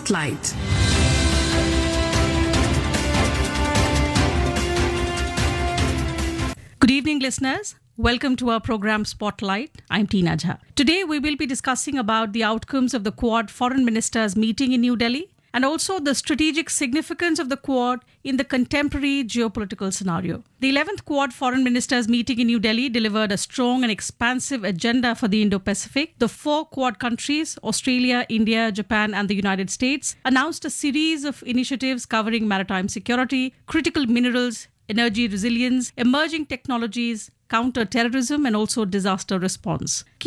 Spotlight. Good evening, listeners. Welcome to our program Spotlight. I'm Tina Jha. Today, we will be discussing about the outcomes of the Quad foreign ministers meeting in New Delhi and also the strategic significance of the Quad in the contemporary geopolitical scenario. The 11th Quad foreign ministers meeting in New Delhi delivered a strong and expansive agenda for the Indo-Pacific. The 4 Quad countries, Australia, India, Japan, and the United States, announced a series of initiatives covering maritime security, critical minerals, energy resilience, emerging technologies, counter-terrorism, and also disaster response.